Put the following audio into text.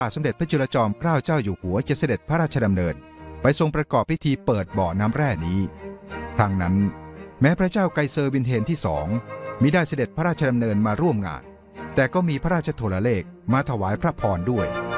สมเด็จพระจุลจอมเกล้าเจ้าอยู่หัวจะเสด็จพระราชดำเนินไปทรงประกอบพิธีเปิดบ่อน้ำแร่นี้ครั้งนั้นแม้พระเจ้าไกเซอร์วินเทนที่2มิได้เสด็จพระราชดำเนินมาร่วมงานแต่ก็มีพระราชโทรเลขมาถวายพระพรด้วย